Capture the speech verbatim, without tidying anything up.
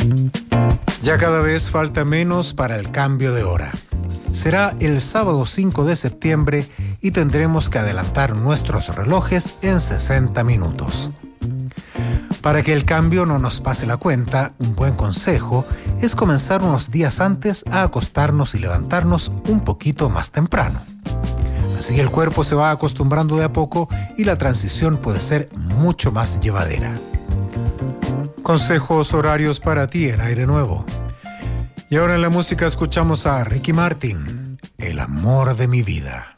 Ya cada vez falta menos para el cambio de hora. Será el sábado cinco de septiembre y tendremos que adelantar nuestros relojes en sesenta minutos. Para que el cambio no nos pase la cuenta, un buen consejo es comenzar unos días antes a acostarnos y levantarnos un poquito más temprano. Así el cuerpo se va acostumbrando de a poco y la transición puede ser mucho más llevadera. Consejos horarios para ti en Aire Nuevo. Y ahora en la música escuchamos a Ricky Martin, El amor de mi vida.